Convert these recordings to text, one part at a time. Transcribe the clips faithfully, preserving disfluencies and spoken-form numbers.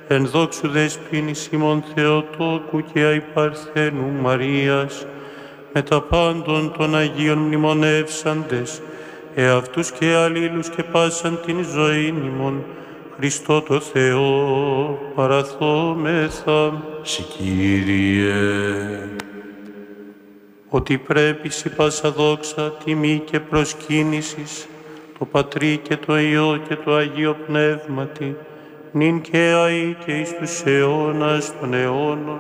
εν δόξου δεσποίνης ημών Θεοτόκου και αϊπαρθένου Μαρίας, με τα πάντων των Αγίων μνημονεύσαντες, εαυτούς και αλλήλους και πάσαν την ζωήν ημών, Χριστό το Θεό παραθόμεθα. Συ Κύριε, ότι πρέπει σοι πάσα δόξα, τιμή και προσκύνησης, το Πατρί και το Υιό και το Αγίο Πνεύματι, νυν και αεί και εις τους αιώνας των αιώνων.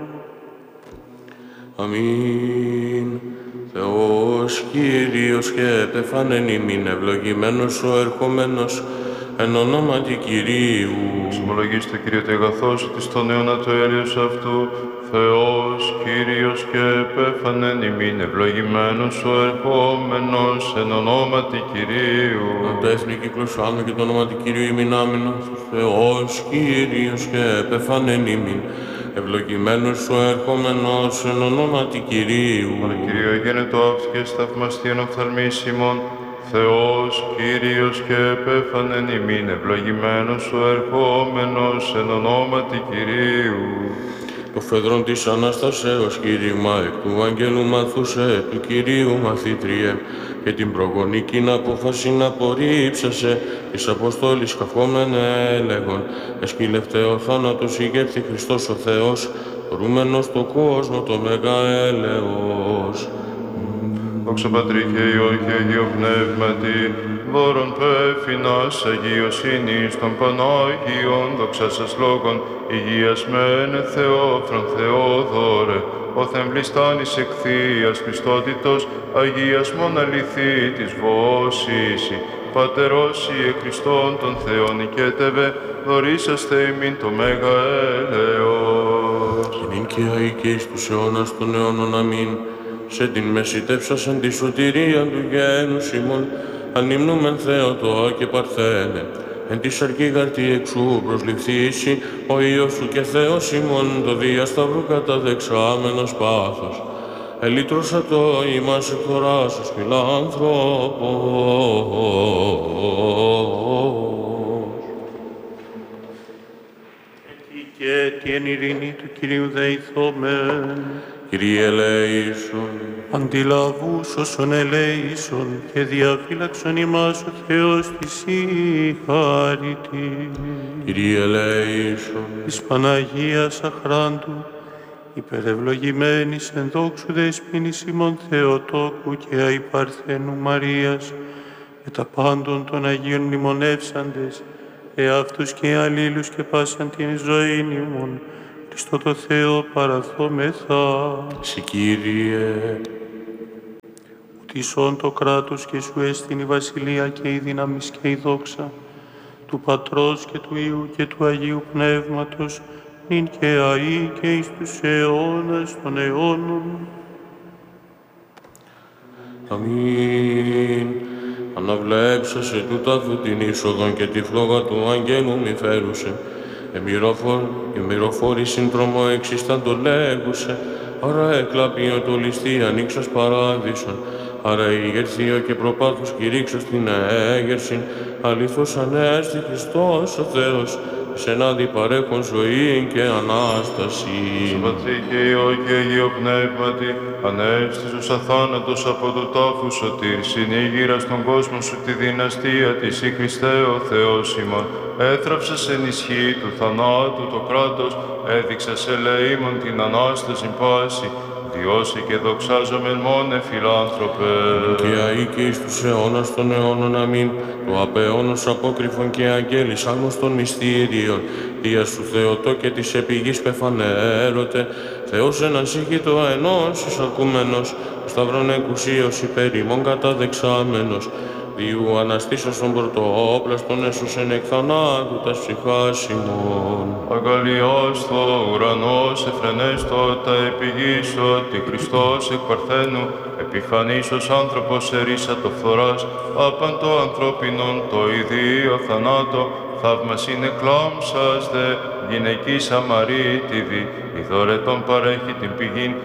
αμήν. Θεός Κύριος και επεφάνεν ημίν, ευλογημένος ο ερχομένος, εν ονόματι Κυρίου. Ξομολογείς το Κύριο το αγαθός, ότι στον αιώνα το έλεος αυτού, Θεός Κύριος και επέφανεν ημίν, ευλογημένος ο ερχόμενος, εν ονόματι Κυρίου. Από τα έθνη κύκλος άνω και το ονόματι Κυρίου ημίν άμυνος, Θεός Κύριος και επεφάνεν ημίν, ευλογημένος ο ερχόμενος, εν ονόματι Κυρίου. Κύριε γένετο αύτη και σταυμαστή εν οφθαλμής ημών, Θεός Κύριος και επέφανεν ημίν, ευλογημένος ο ερχόμενος, εν ονόματι Κυρίου. Το φεδρόν της Αναστασέως κήρυγμα εκ του Αγγέλου μαθούσε του Κυρίου μαθήτριε και την προγονική απόφαση να απορρίψασε της Αποστόλης καυχόμενε έλεγον εσκύλευτε ο θάνατος ηγέρθη Χριστός ο Θεός ρούμενος στο κόσμο το μέγα έλεος. Δόξα Πατρί και Υιό και Αγίο Πνεύματι, δώρον πέφυνας αγιοσύνης των Πανάγιων, δόξα σας λόγων, υγείας μένε Θεόφρον Θεόδωρε, ο θεμβλιστάνης εκ Θείας πιστότητος, αγίας μον αληθή της βόσηση, Πατερός Ιε Χριστόν των Θεών νικέτευε, δωρήσαστε ημίν το μέγα έλεος. Νυν και αεί και εις τους αιώνας των αιώνων αμήν. Σε την μεσητεύσασαν τη σωτηρία του γένους ημών, ανυμνούμεν Θεοτό και Παρθένε. Εν τη σαρκή γαρτί εξού προσληφθήσει, ο Υιός σου και Θεός ημών, το δια σταυρού καταδεξάμενος πάθος. Ελύτρωσα το ημάς εκθοράσος φιλάνθρωπος. Και την ειρήνη του Κυρίου δεηθόμεν. Κύριε ελέησον, Αντιλαβούς όσων ελέησον και διαφύλαξον ημάς ο Θεός της η χάρητη. Κύριε ελέησον, Της Παναγίας αχράντου, υπερευλογημένης εν δόξου δεσποίνης ημών Θεοτόκου και αϊπαρθένου Μαρίας, με τα πάντων των Αγίων μνημονεύσαντες, εαυτούς και αλλήλους και πάσαν την ζωήν ημών, Χριστό το Θεό παραθόμεθα. Συ Κύριε, Ότι σών το κράτος και σου έστειν η βασιλεία και η δύναμις και η δόξα του Πατρός και του Υιού και του Αγίου Πνεύματος, νυν και αεί και εις τους αιώνας των αιώνων. αμήν. Αναβλέψασε τούτα την είσοδον και τη φλόγα του αγγέλου μη φέρουσε. Η μυροφόρη σύντρομο εξίσταν το λέγουσε, άρα εκλάπιο το ληστή ανοίξας παράδεισον, άρα ηγερθείο και προπάθους κηρύξω στην έγερσιν, αλήθως ανέστη Χριστός ο Θεός, σενάδι παρέχον ζωή και Ανάσταση. Πατρί και Υιό και Αγίο Πνεύματι, ανέστης ως αθάνατος από του τάφου σωτήρ, συνήγηρα στον κόσμο σου τη δυναστεία της, η Χριστέ ο Θεός ημών. Έθραψες εν ισχύ του θανάτου το κράτος, έδειξες ελεήμων την Ανάσταση πάση, διώσε και δοξάζομεν μόνε φιλάνθρωπε. Και αεί και εις τους αιώνας των αιώνων αμήν, το απεώνος απόκρυφων και αγγέλης άγνωστων μυστήριων, Δια σου Θεοτό και της επιγής πεφανέρωτε, Θεός έναν σύγχυτο ενός εισακούμενος, σταυρών εκουσίως υπέρ ημών καταδεξάμενος, διού αναστήσας των πρωτοόπλαστων έσωσεν εκ θανάτου τας ψυχάς ημών. Αγαλιάς το ουρανός εφρενέστο τα επιγής ότι Χριστός εκ Παρθένου επιφανής ως άνθρωπος ερίσατο φθοράς απαν το ανθρώπινον το ιδίο θανάτο θαύμας είναι κλάμψας δε γυναικής αμαρίτιδη η δωρετών παρέχει την πηγήν